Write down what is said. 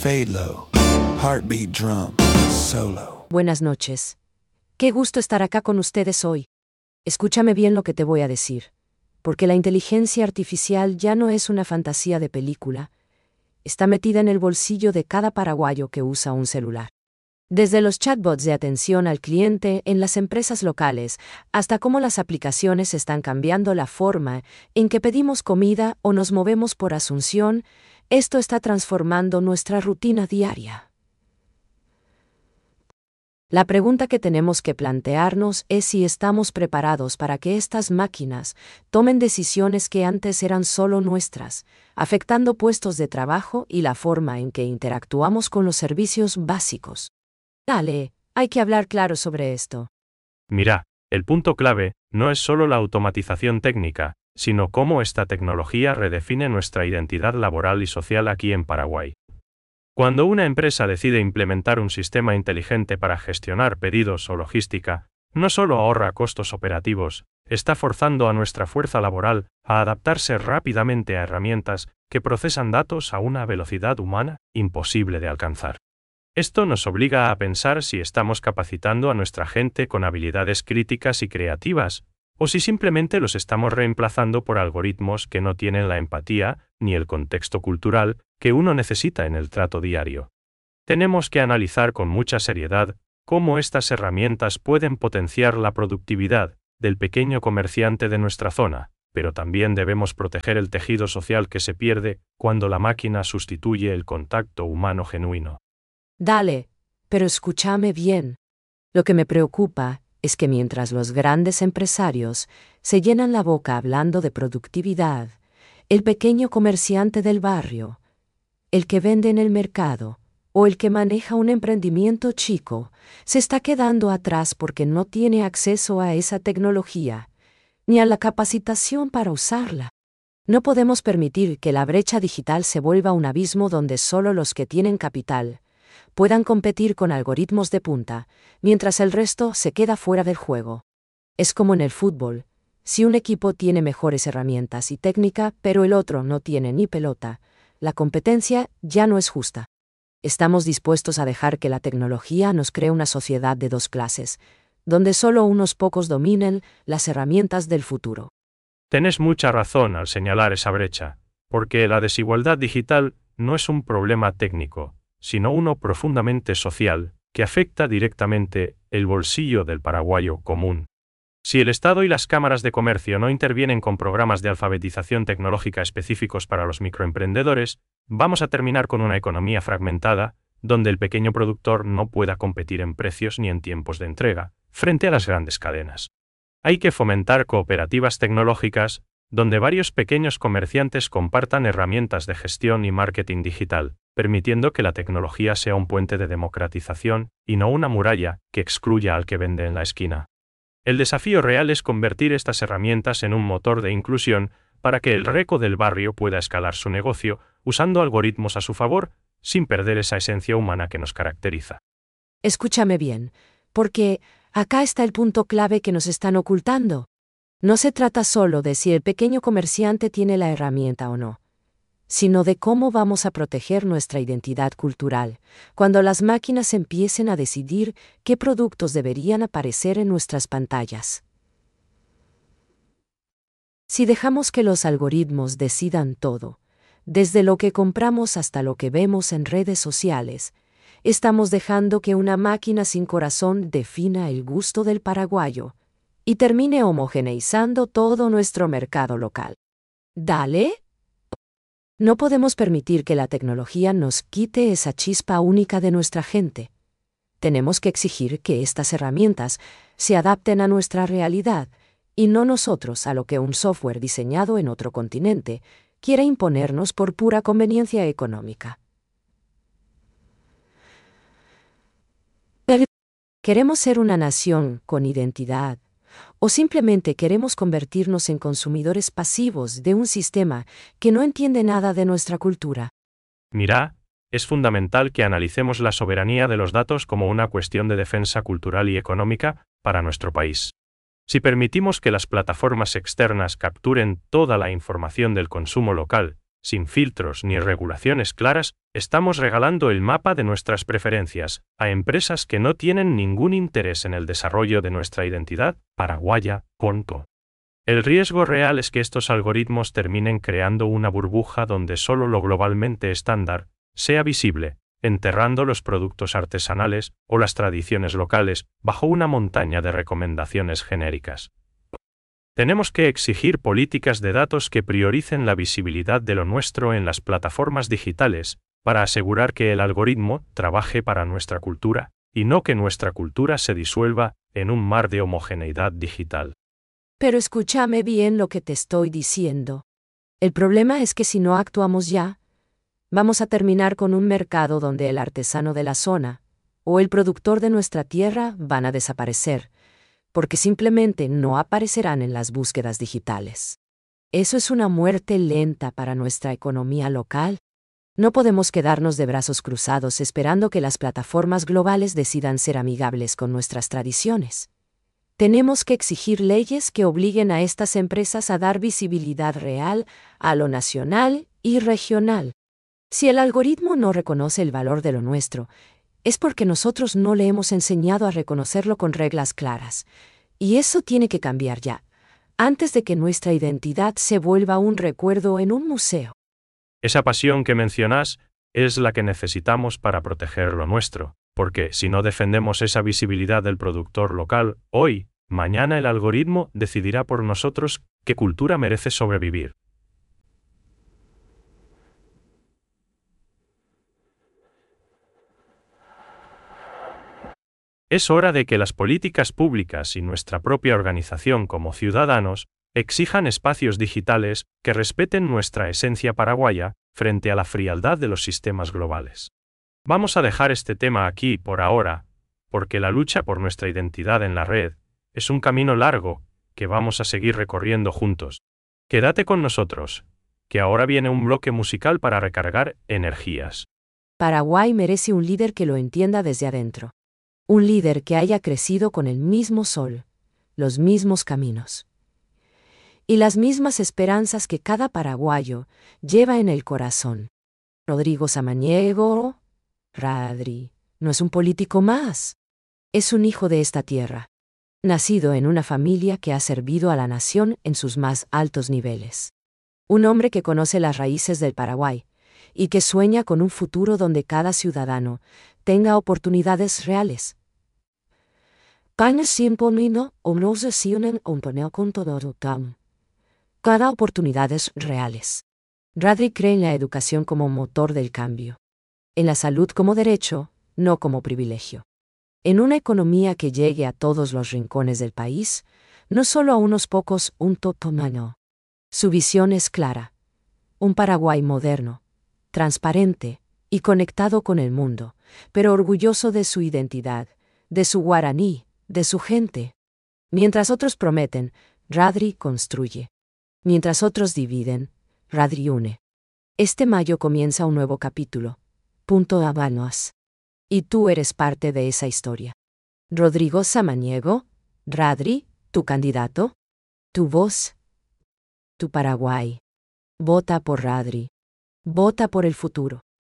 Fade low, heartbeat drum, solo. Buenas noches. Qué gusto estar acá con ustedes hoy. Escúchame bien lo que te voy a decir, porque la inteligencia artificial ya no es una fantasía de película. Está metida en el bolsillo de cada paraguayo que usa un celular. Desde los chatbots de atención al cliente en las empresas locales, hasta cómo las aplicaciones están cambiando la forma en que pedimos comida o nos movemos por Asunción, esto está transformando nuestra rutina diaria. La pregunta que tenemos que plantearnos es si estamos preparados para que estas máquinas tomen decisiones que antes eran solo nuestras, afectando puestos de trabajo y la forma en que interactuamos con los servicios básicos. Dale, hay que hablar claro sobre esto. Mira, el punto clave no es solo la automatización técnica, sino cómo esta tecnología redefine nuestra identidad laboral y social aquí en Paraguay. Cuando una empresa decide implementar un sistema inteligente para gestionar pedidos o logística, no solo ahorra costos operativos, está forzando a nuestra fuerza laboral a adaptarse rápidamente a herramientas que procesan datos a una velocidad humana imposible de alcanzar. Esto nos obliga a pensar si estamos capacitando a nuestra gente con habilidades críticas y creativas, o si simplemente los estamos reemplazando por algoritmos que no tienen la empatía ni el contexto cultural que uno necesita en el trato diario. Tenemos que analizar con mucha seriedad cómo estas herramientas pueden potenciar la productividad del pequeño comerciante de nuestra zona, pero también debemos proteger el tejido social que se pierde cuando la máquina sustituye el contacto humano genuino. Dale, pero escúchame bien. Lo que me preocupa es que mientras los grandes empresarios se llenan la boca hablando de productividad, el pequeño comerciante del barrio, el que vende en el mercado o el que maneja un emprendimiento chico, se está quedando atrás porque no tiene acceso a esa tecnología, ni a la capacitación para usarla. No podemos permitir que la brecha digital se vuelva un abismo donde solo los que tienen capital puedan competir con algoritmos de punta, mientras el resto se queda fuera del juego. Es como en el fútbol. Si un equipo tiene mejores herramientas y técnica, pero el otro no tiene ni pelota, la competencia ya no es justa. Estamos dispuestos a dejar que la tecnología nos cree una sociedad de dos clases, donde solo unos pocos dominen las herramientas del futuro. Tenés mucha razón al señalar esa brecha, porque la desigualdad digital no es un problema técnico, sino uno profundamente social, que afecta directamente el bolsillo del paraguayo común. Si el Estado y las cámaras de comercio no intervienen con programas de alfabetización tecnológica específicos para los microemprendedores, vamos a terminar con una economía fragmentada, donde el pequeño productor no pueda competir en precios ni en tiempos de entrega, frente a las grandes cadenas. Hay que fomentar cooperativas tecnológicas, donde varios pequeños comerciantes compartan herramientas de gestión y marketing digital, permitiendo que la tecnología sea un puente de democratización y no una muralla que excluya al que vende en la esquina. El desafío real es convertir estas herramientas en un motor de inclusión para que el reco del barrio pueda escalar su negocio usando algoritmos a su favor, sin perder esa esencia humana que nos caracteriza. Escúchame bien, porque acá está el punto clave que nos están ocultando. No se trata solo de si el pequeño comerciante tiene la herramienta o no, sino de cómo vamos a proteger nuestra identidad cultural cuando las máquinas empiecen a decidir qué productos deberían aparecer en nuestras pantallas. Si dejamos que los algoritmos decidan todo, desde lo que compramos hasta lo que vemos en redes sociales, estamos dejando que una máquina sin corazón defina el gusto del paraguayo y termine homogeneizando todo nuestro mercado local. ¿Dale? No podemos permitir que la tecnología nos quite esa chispa única de nuestra gente. Tenemos que exigir que estas herramientas se adapten a nuestra realidad y no nosotros a lo que un software diseñado en otro continente quiera imponernos por pura conveniencia económica. ¿Queremos ser una nación con identidad? ¿O simplemente queremos convertirnos en consumidores pasivos de un sistema que no entiende nada de nuestra cultura? Mira, es fundamental que analicemos la soberanía de los datos como una cuestión de defensa cultural y económica para nuestro país. Si permitimos que las plataformas externas capturen toda la información del consumo local sin filtros ni regulaciones claras, estamos regalando el mapa de nuestras preferencias a empresas que no tienen ningún interés en el desarrollo de nuestra identidad paraguaya, conto. El riesgo real es que estos algoritmos terminen creando una burbuja donde solo lo globalmente estándar sea visible, enterrando los productos artesanales o las tradiciones locales bajo una montaña de recomendaciones genéricas. Tenemos que exigir políticas de datos que prioricen la visibilidad de lo nuestro en las plataformas digitales, para asegurar que el algoritmo trabaje para nuestra cultura, y no que nuestra cultura se disuelva en un mar de homogeneidad digital. Pero escúchame bien lo que te estoy diciendo. El problema es que si no actuamos ya, vamos a terminar con un mercado donde el artesano de la zona o el productor de nuestra tierra van a desaparecer, porque simplemente no aparecerán en las búsquedas digitales. Eso es una muerte lenta para nuestra economía local. No podemos quedarnos de brazos cruzados esperando que las plataformas globales decidan ser amigables con nuestras tradiciones. Tenemos que exigir leyes que obliguen a estas empresas a dar visibilidad real a lo nacional y regional. Si el algoritmo no reconoce el valor de lo nuestro, es porque nosotros no le hemos enseñado a reconocerlo con reglas claras. Y eso tiene que cambiar ya, antes de que nuestra identidad se vuelva un recuerdo en un museo. Esa pasión que mencionas es la que necesitamos para proteger lo nuestro, porque si no defendemos esa visibilidad del productor local, hoy, mañana el algoritmo decidirá por nosotros qué cultura merece sobrevivir. Es hora de que las políticas públicas y nuestra propia organización como ciudadanos exijan espacios digitales que respeten nuestra esencia paraguaya frente a la frialdad de los sistemas globales. Vamos a dejar este tema aquí por ahora, porque la lucha por nuestra identidad en la red es un camino largo que vamos a seguir recorriendo juntos. Quédate con nosotros, que ahora viene un bloque musical para recargar energías. Paraguay merece un líder que lo entienda desde adentro. Un líder que haya crecido con el mismo sol, los mismos caminos y las mismas esperanzas que cada paraguayo lleva en el corazón. Rodrigo Samaniego, Radri, no es un político más. Es un hijo de esta tierra, nacido en una familia que ha servido a la nación en sus más altos niveles. Un hombre que conoce las raíces del Paraguay y que sueña con un futuro donde cada ciudadano tenga oportunidades reales. Cada oportunidades reales. Radri cree en la educación como motor del cambio. En la salud como derecho, no como privilegio. En una economía que llegue a todos los rincones del país, no solo a unos pocos, un totomano. Su visión es clara. Un Paraguay moderno, transparente y conectado con el mundo, pero orgulloso de su identidad, de su guaraní, de su gente. Mientras otros prometen, Radri construye. Mientras otros dividen, Radri une. Este mayo comienza un nuevo capítulo. Punto Habanos. Y tú eres parte de esa historia. Rodrigo Samaniego, Radri, tu candidato, tu voz, tu Paraguay. Vota por Radri. Vota por el futuro.